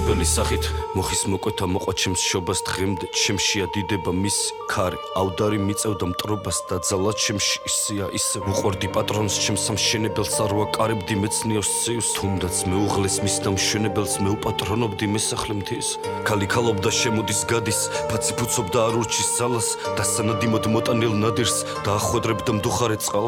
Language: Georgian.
სარდებელი სახით მოხის მოკვეთა მოყვა ჩემს შობას დღემდე ჩემში ადიდება მის ქარი ავდარი მიწევდა მტრობას და ძალად ჩემში ისეა ისე უყვარდი პატრონს ჩემს სამშენებელს არ ვაკარებდი მეცნიოს ციოს თუნდაც მეუღლეს მის დამშვენებელს მე უპატრონობდი მესახლე მთის ქალი ქალობდა შემოდის გადის ფაცი ფუცობდა არ ურჩის ძალას და სანადიმოდ მოტანილ ნადირს და ახვედრებდა მდუხარე წყალს